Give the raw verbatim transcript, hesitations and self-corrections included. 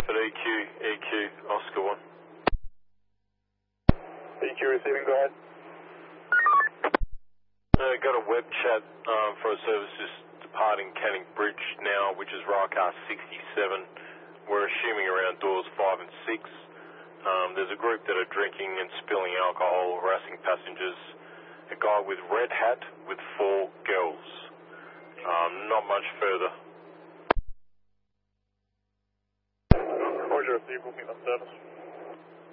At E Q, E Q, Oscar one. E Q receiving, go ahead. Uh, got a web chat um, for a service just departing Canning Bridge now, which is Rycar sixty-seven. We're assuming around doors five and six. Um, there's a group that are drinking and spilling alcohol, harassing passengers. A guy with red hat with four girls. Um, not much further. Roger, received, booking on service.